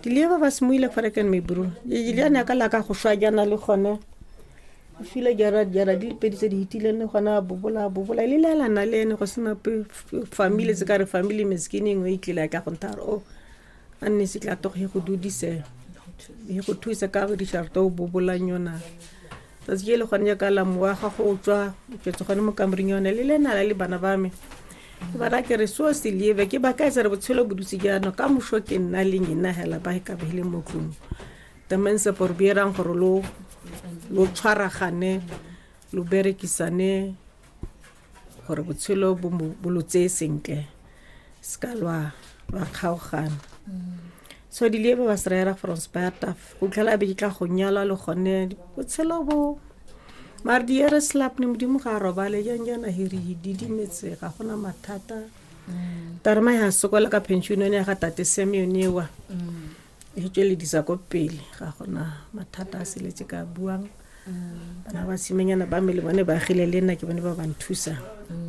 Dilieva va smuile fareken me bro. Iliana kala ka go shwa jana le gone. Fila jara di pedise di hitile ne gona bobola ile la na le ne go sena pe family se ka re family meskini ngwe itlile ka go ntaro. Anne se tla to go dudise. E go thuisa ka go di sharto bobola nyona. Tsa se le gone ka la moa ga go tswa ke tsogane mo kamring yone le na le bana ba me. Ba ra ke re so se lieve ke ba ka tsere botshelo bodutsi jana ka mosho ke nna le nna hela ba ka behile mo tlung ta mense por bierang gore lo tshwaragane lo berekisane gore botshelo bo lotse sentle ska lwa ba khaogana so di lieve ba srera from sparta go tlala be tla go nyala le gone botshelo bo mar di era slap ni modimo ga robale jana hiri didimetse ga gona mathata tarma ya sokola ka pension ne ga tate semionewa e tswele disa go pele ga gona mathata a seletse ka buang bana ba simenyana ba mele bone ba gile le nna ke bone ba ba nthusa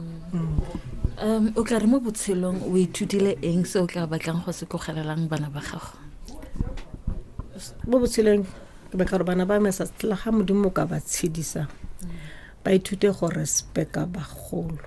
o tla re mo botshelong o ithutile eng se o tla batlang go se kogelelang bana ba gago mo botshelong ke ba ka bana ba me sa tla ga modimo ka ba tshedisa ba ithute go respecta bagolo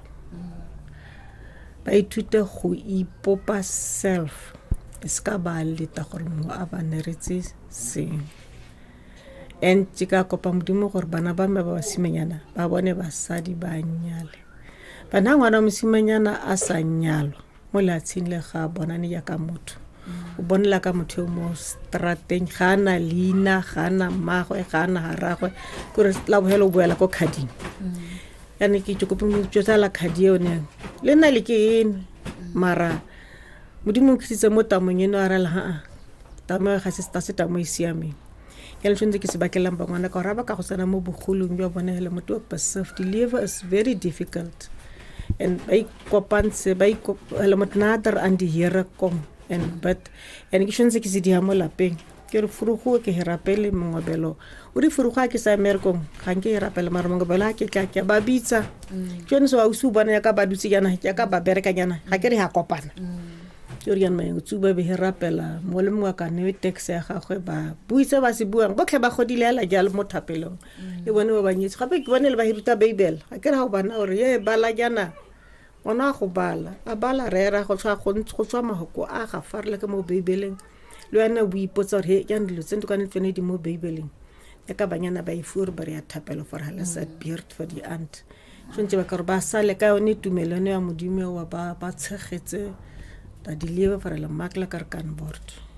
ba ithute go ipopa self eska ba leta gore mo a ba neretse seng en tsika kopa modimo gore bana ba me ba simenyana ba bone basadi ba nyale bana ngwana mosimanyana a sa nyalo mo latsheng le ga bona ne ya ka motho o bonela ka motho mo strateng gana lina gana magwe gana haragwe gore la bohelo boela ko khading yani ke tšoko mo tšotsa la khadi yone le nna le ke mara modimo nkitse mo tamong eno ara la ha tamo ga se sta se tamo isiame ke le tshwantse ke se bakelang bangwana ka raba ka go tsena mo bogolong jwa bone hele motho wa safety live is very difficult and by kopanse by hele motho na dar and here kom and but and ke tshwantse ke se di mo lapeng ke re furugo ke herapele mongobelo o di furugo ke sa America ga nke herapele mara mongobelo ke tla ba bitsa tsone so a usu bana ya ka ba dutse jana ya ka ba bereka jana ga ke re ha kopana ke re yana mo tsuba be herapela mo le mwa ka ne tax ya gagwe ba buitse ba se buang botlhe ba godile la jalo mo thapelong e bone ba banyetse gape ke bone le ba hiruta bible ga ke re ha o bana gore ye bala jana ona go bala a bala rera go tswa mahoko a ga farela ke mo bibeleng le yana o ipotsa re ya ndilo tsento ka ntsene di mo bibeleng ya ka banyana ba ifur ba re ya thapelo for hala sa beard for the aunt tshwantse ba ka re ba sale ka yone tumelano ya modimo wa ba tshegetse ta di lebe for la makla ka kan board